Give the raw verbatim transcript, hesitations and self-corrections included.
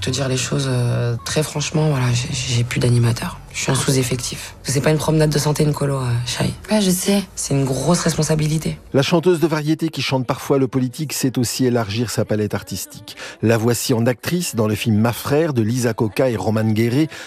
te dire les choses euh, très franchement, voilà, j'ai, j'ai plus d'animateur. Je suis en sous-effectif. C'est pas une promenade de santé, une colo, euh, Shai. Ouais, je sais. C'est une grosse responsabilité. La chanteuse de variété qui chante parfois le politique sait aussi élargir sa palette artistique. La voici en actrice dans le film Ma Frère de Lisa Coca et Roman Guéret,